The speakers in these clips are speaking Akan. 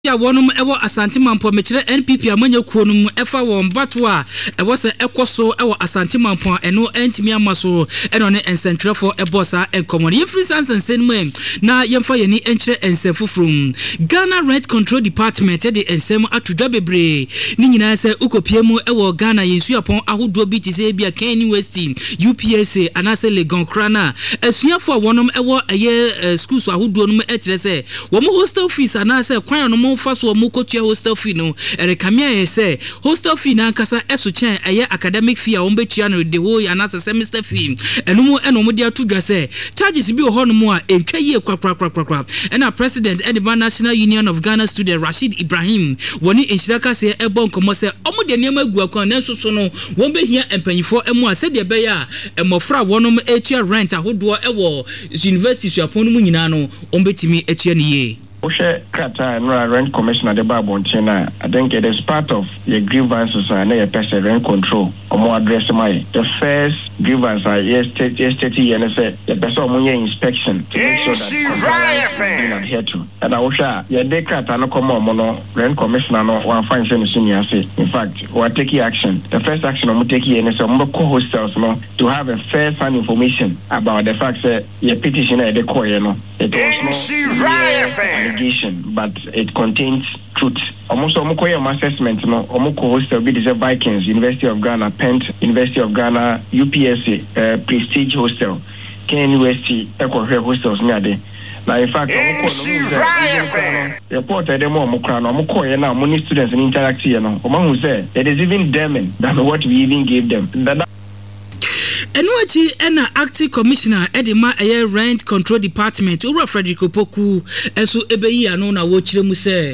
ya wonum ewo Asante Mampo mechire NPP amanya kuonum efa won bato a ewo se ekoso ewo Asante Mampo eno entimi amaso eno ne ensentrefo ebosa enkomoni yefri sansen mu na yemfa yeni enchire ensefufrum Ghana Rent Control Department de ensem atudwa bebre ni nyina se ukopiemu ewo Ghana yensuapon ahodo bi ti se bia Ken University UPSA anase Legon Krana esuafo wonum ewo eye schools ahodo num etire se wo hostel fees anase kwan no faso mo kotua hostel fee no rekamia ye say hostel fee na kasa eso chen eye academic fee a ombetua no the whole anasa semester fee eno mo eno mo dia tudwa say charges bi ho no mo a entwa ye kwakwa ena president Edinburgh National Union of Ghana Student Rashid Ibrahim woni enshiraka say ebon komo say omo de niam agu akwan na soso no won be hia empanyifo emu a said be ya emofra wonom etua rent ahodo ewo university suapon no nyina no ombetimi etua ne ye Oshe Kata and Rent Commissioner de Babonchina, I think it is part of the grievances and a person rent control or more address my the first grievance I yesterday and say the person inspection to make sure that being adhered to. And I wish ya de Kata no come on Rent Commissioner no one fine senior say in fact we are taking action. The first action I'm taking is some co-hostels no to have a fair and information about the fact that your petition at the core no it was no allegation, but it contains truth. Almost assessment, no, hostel be the Vikings, University of Ghana, Pent, University of Ghana, UPSA, Prestige Hostel, Ken University, Echo Hostels near there. Now, in fact, reported them more now, many students in interaction, who said it is even damning than what we even gave them. Enuachi ena acting commissioner Edema Air Rent Control Department Ura Frederick Opoku enso ebeyi ano na wo kire mu se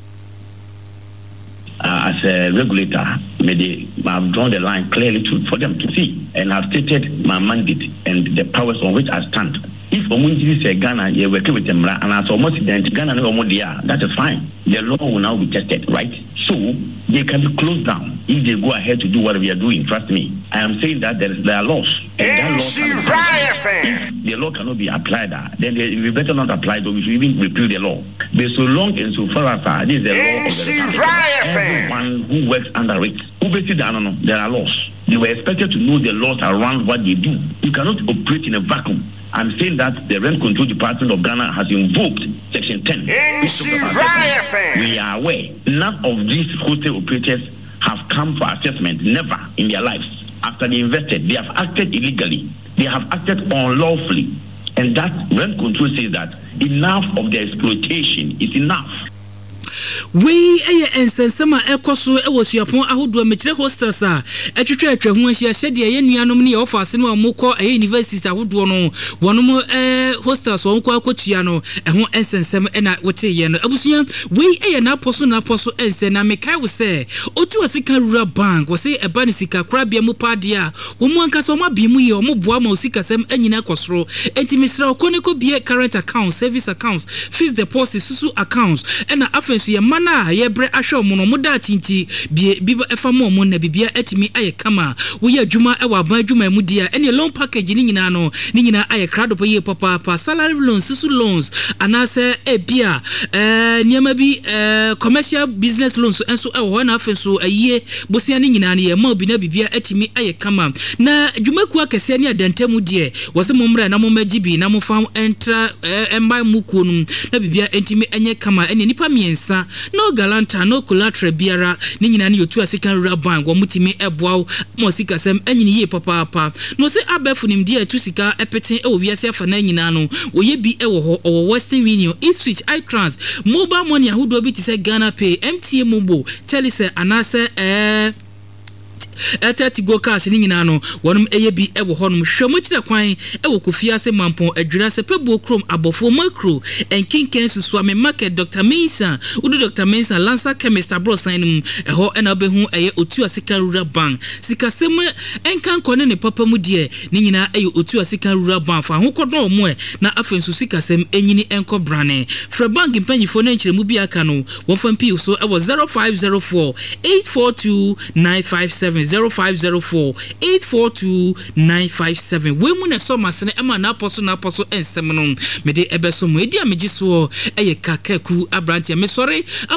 as a regulator I've drawn the line clearly for them to see, and I've stated my mandate and the powers on which I stand. If Omunji say Ghana, you work with them, and as almost identical Ghana no Omodia, that is fine. The law will now be tested, right? So they can be closed down if they go ahead to do what we are doing. Trust me, I am saying that there are laws, and that law the law cannot be applied. Then we better not apply. Though we should even repeal the law. But so long and so far as this is the law of the Republic, everyone who works under it, who basically there are laws. They were expected to know the laws around what they do. You cannot operate in a vacuum. I'm saying that the Rent Control Department of Ghana has invoked Section 10. We are aware none of these hostel operators have come for assessment, never in their lives. After they invested, they have acted illegally. They have acted unlawfully. And that Rent Control says that enough of their exploitation is enough. We ensensema ekoso ewasuapon ahodo mechire hostels a etwetwe atwa hu ahia hyede ye nuanom ne offer ase no amukọ university ahodo no wonom hostels onko akotua no eho ensensem na wote ye no abusuya we na poso ense na mekai wo se otu asika rural bank wo se eba ne sika krabia mu pade a wo mu anka so ma bi mu ye o mu boa ma osika sem anyina kosoro enti misra okoneko bie current account service accounts fixed deposit susu accounts na afensu ye mana yebre ahwe omo no muda tinti bi efa mo na bibia etimi aye kama wo ye adwuma e wa ban adwuma mu dia ene loan package ni nyina aye krado po ye papa salary loans susu loans anase ebia niam bi commercial business loans enso e ho na afenso aye bosia ni nyina ye ma bi na bibia etimi aye kama na adwuma ku akese ni adantemu die wo se momra na momagibi na mofam entra emba mukuonum na bibia etimi enye kama ene nipa miensa no galanta no collateral biara ni nyina ne yotu asika rural bank wo mutimi eboaw mo sika sem anyini ye papa no se abefu nim dia tu sika epeten e wo wiase afa na nyina no wo ye bi e wo ho o Western Union Eastreach iTrans mobile money ahodo bi ti se Ghana Pay MTN Mobo Telise anase etati go cash ni nyina no wonum eye bi e wo honum hwemu kire kwan e wo kofia se mampon adwura se pebu krom abofo macro enkinken susu ame market Dr. Mensa udu Dr. Mensa Lancer Chemist abrosan nim e ho na obehu eye otu asika rural bank sika sem enkan kone ne papa mu die ni nyina eye otu asika rural bank fa ho kodo mo na afensu sika sem enyini enko brane fra bank mpanyifo na nkyeremu bi aka no wo fampi so e wo 0504 842 957 0504 842 957 we mu na so masene ema na aposo ensem no me de ebeso mu edi amegiso eye kakaku abrantia me sori